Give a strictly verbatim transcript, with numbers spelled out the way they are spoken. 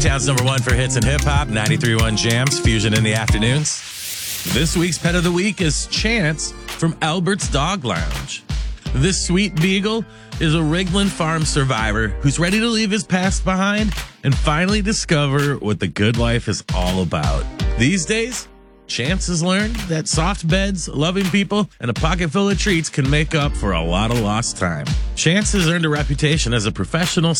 Chi-Town's number one for hits and hip-hop, ninety-three point one Jams, Fusion in the afternoons. This week's pet of the week is Chance from Albert's Dog Lounge. This sweet beagle is a Rigland Farm survivor who's ready to leave his past behind and finally discover what the good life is all about. These days, Chance has learned that soft beds, loving people, and a pocket full of treats can make up for a lot of lost time. Chance has earned a reputation as a professional